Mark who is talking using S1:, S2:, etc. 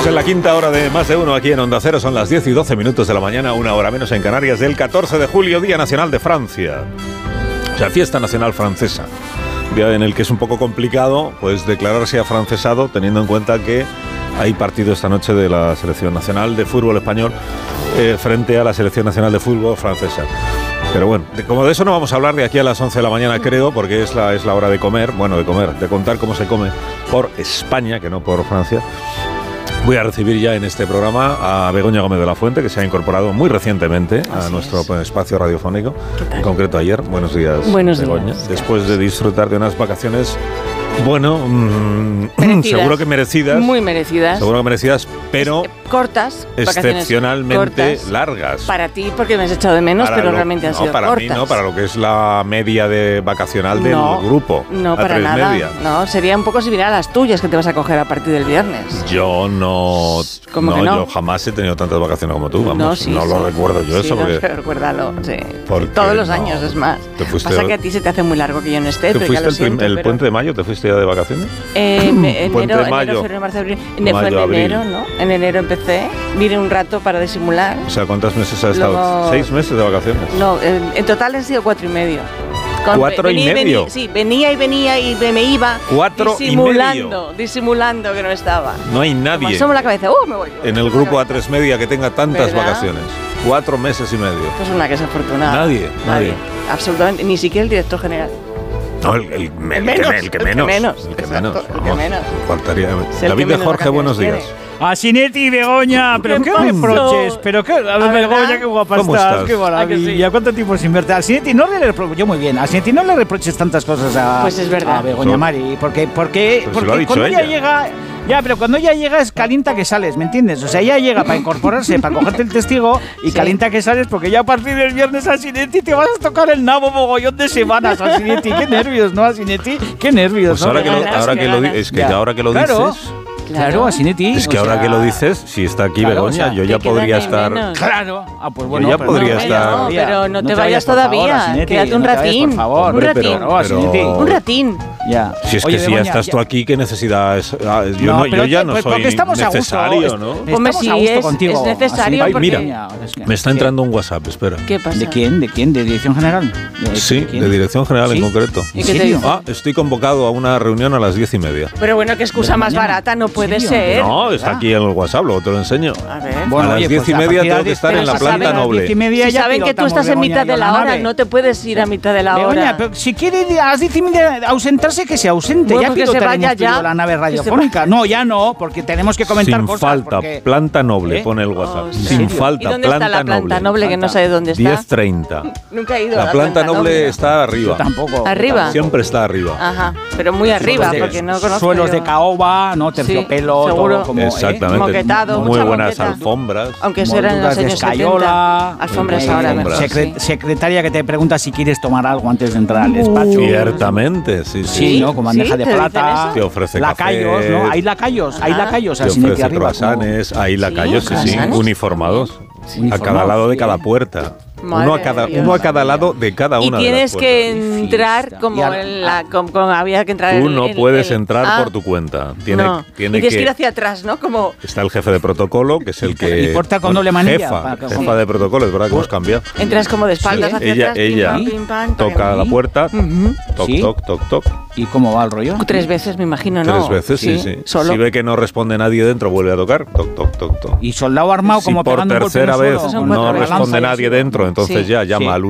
S1: en la quinta hora de Más de Uno aquí en Onda Cero. Son las 10 y 12 minutos de la mañana, una hora menos en Canarias, del 14 de julio, Día Nacional de Francia. O sea, fiesta nacional francesa. Día en el que es un poco complicado pues declararse afrancesado, teniendo en cuenta que hay partido esta noche de la Selección Nacional de Fútbol Español frente a la Selección Nacional de Fútbol Francesa. Pero bueno, como de eso no vamos a hablar de aquí a las 11 de la mañana, creo, porque es la hora de comer, de contar cómo se come por España, que no por Francia. Voy a recibir ya en este programa a Begoña Gómez de la Fuente, que se ha incorporado muy recientemente a nuestro espacio radiofónico, en concreto ayer. Buenos días, Begoña. Después de disfrutar de unas vacaciones, seguro que merecidas.
S2: Muy merecidas.
S1: Seguro que merecidas, pero
S2: cortas.
S1: Excepcionalmente largas.
S2: Para ti, porque me has echado de menos, pero realmente han sido
S1: cortas. Para mí no, para lo que es la media vacacional del grupo.
S2: No, para nada. No, sería un poco similar a las tuyas que te vas a coger a partir del viernes.
S1: Yo no. Yo jamás he tenido tantas vacaciones como tú. Vamos, no lo recuerdo yo eso. Porque,
S2: recuérdalo, sí. Todos los años, es más. Pasa que a ti se te hace muy largo que yo no esté.
S1: ¿Te fuiste el puente de mayo? ¿Te fuiste ya de vacaciones?
S2: Enero, febrero, marzo, abril. Fue en enero, ¿no? En enero empecé. Vine un rato para disimular.
S1: O sea, ¿cuántos meses has estado? 6 meses de vacaciones.
S2: No, en total han sido 4 y medio.
S1: 4 y medio.
S2: Sí, venía y me iba
S1: 4
S2: disimulando que no estaba.
S1: No hay nadie.
S2: Me asomo la cabeza, me voy.
S1: En el grupo A3 Media que tenga tantas vacaciones. 4 meses y medio.
S2: Pues una que es afortunada.
S1: Nadie.
S2: Absolutamente, ni siquiera el director general.
S1: No, el que menos. Faltaría. David de Jorge, buenos días.
S3: A Sinetti y Begoña, pero qué reproches, a ver, Begoña, qué guapa estás, qué maravilla, sí. ¿Cuánto tiempo sin verte? A Sinetti no le reproches, yo muy bien, a Sinetti no le reproches tantas cosas
S2: pues es verdad.
S3: A Begoña Mari, porque cuando ella llega, pero cuando ella llega es calienta que sales, ¿me entiendes? O sea, ella llega para incorporarse, para cogerte el testigo y calienta que sales porque ya a partir del viernes a Sinetti te vas a tocar el nabo mogollón de semanas a Sinetti, qué nervios, ¿no? A Sinetti, qué nervios,
S1: pues
S3: ¿no?
S1: Ahora que lo dices...
S3: Claro, a Sinetti.
S1: Es que ahora que lo dices, si está aquí Begoña, yo ya podría estar...
S3: Claro.
S1: Pues bueno, yo ya podría estar...
S2: No, pero no te vayas todavía. Quédate un ratín.
S3: Por favor.
S2: Un ratín.
S1: Ya. Si es que si ya estás tú aquí, ¿qué necesidad es? Yo ya no soy necesario, ¿no?
S2: Estamos a gusto contigo. Es necesario porque...
S1: Mira, me está entrando un WhatsApp, espera.
S2: ¿Qué pasa?
S3: ¿De quién? ¿De Dirección General?
S1: Sí, de Dirección General en concreto.
S2: ¿Y qué te dice?
S1: Estoy convocado a una reunión a las 10:30.
S2: Pero bueno, qué excusa más barata, no puede ser.
S1: No, está aquí en el WhatsApp, luego te lo enseño.
S2: A ver.
S1: Bueno, a las 10:30 tengo que estar en la planta noble.
S2: Si saben que tú estás en mitad de la hora, no te puedes ir a mitad de la hora.
S3: Begoña, pero si quiere a las 10:30 ausentarse, que se ausente.
S2: Bueno, ya que se vaya ya.
S3: La nave radiofónica. No, ya no, porque tenemos que comentar cosas.
S1: Sin falta, planta noble, pone el WhatsApp. Sin falta,
S2: planta noble. ¿Y dónde está la planta noble que no sabe dónde está?
S1: 10:30.
S2: Nunca he ido
S1: a la planta noble. Está arriba.
S3: Tampoco.
S2: ¿Arriba?
S1: Siempre está arriba.
S2: Ajá, pero muy arriba, porque no conozco.
S3: Suelos de caoba, ¿no? Terciopelo,
S2: seguro.
S1: Exactamente.
S2: Moquetado,
S1: muy buenas alfombras.
S2: Aunque eso era en los años 70. Alfombras ahora mejor.
S3: Secretaria que te pregunta si quieres tomar algo antes de entrar al despacho.
S1: Ciertamente, sí.
S3: Sí, ¿no? Con bandeja de plata.
S1: Te ofrece
S3: lacayos,
S1: café.
S3: ¿no? Hay lacayos
S1: Te ofrece croissants, hay lacayos, sí, uniformados. A cada lado de cada puerta. Uno a cada lado de cada una de las puertas.
S2: Y tienes que entrar como había que entrar.
S1: Tú no puedes entrar por tu cuenta. Tienes
S2: que ir hacia atrás, ¿no? Como
S1: está el jefe de protocolo, que es el que...
S3: ¿Y porta con doble manilla?
S1: Jefa de protocolo, es verdad que hemos cambiado.
S2: Entras como de espaldas hacia atrás.
S1: Ella toca la puerta, toc.
S3: ¿Y cómo va el rollo?
S2: 3 veces, me imagino, ¿no?
S1: 3 veces, sí.
S2: Solo.
S1: Si ve que no responde nadie dentro, vuelve a tocar, toc.
S3: Y soldado armado como
S1: pegando un golpe. Si por tercera vez no responde nadie dentro, entonces ya llama al